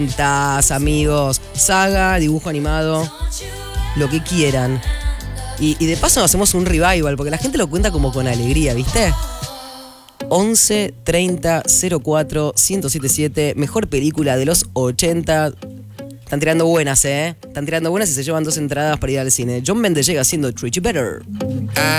amigos, saga, dibujo animado, lo que quieran. Y de paso hacemos un revival, porque la gente lo cuenta como con alegría, ¿viste? 11 30 04 1077, mejor película de los 80. Están tirando buenas, Están tirando buenas y se llevan 2 entradas para ir al cine. John Mendes llega haciendo Treat You Better.